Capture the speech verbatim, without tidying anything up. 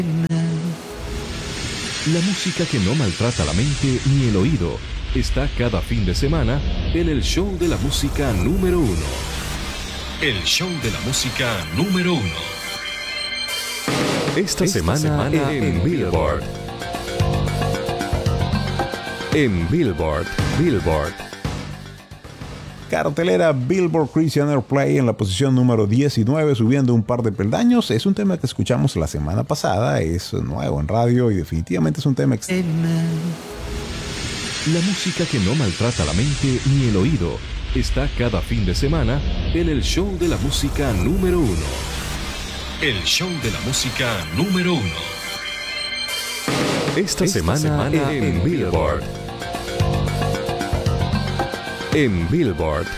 La música que no maltrata la mente ni el oído está cada fin de semana en el show de la música número uno. El show de la música número uno. Esta, Esta semana, semana en, en Billboard. En Billboard, Billboard. Cartelera Billboard Christian Airplay en la posición número diecinueve, subiendo un par de peldaños. Es un tema que escuchamos la semana pasada, es nuevo en radio y definitivamente es un tema... Ex- La música que no maltrata la mente ni el oído está cada fin de semana en el show de la música número uno. El show de la música número uno. Esta, Esta semana, semana en, en Billboard. En Billboard,